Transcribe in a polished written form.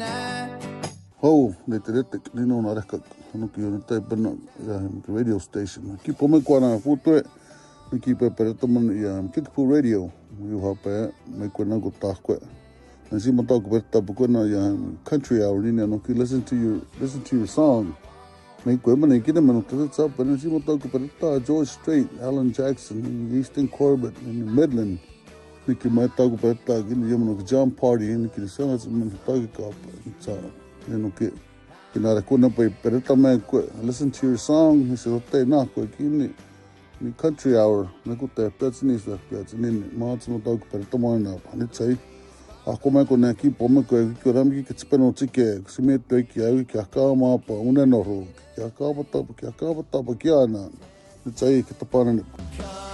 Ho, ne te retek, nino na reka, hanuki o tai pena, radio station. Ki pome kua na putue, ni ki pereta man Kickapoo Radio, you hape, me kua na go tahkwe. And si mata ko pereta pukua na country hour, ni no ki listen to your song. Me kua man ikina man te tsa pa, si mata ko pereta George Strait, Alan Jackson, Easton Corbett, in Midland. Ni ki mai ta ko pereta kini yamano Jam Party, ni ki sanga man ta ka tsa. Listen to your song. He said, "Okay, na ko kini ni country hour. Na ko te petni sa petni maats mo tawag pero tomana pa ni tsai. Ako mai ko na ki pome ko ram ki kitspeno tike. Sime to ki ai ki ka ma pa una no ro. Ki ka pa ta pa ki na. Ni tsai ki tapana ni.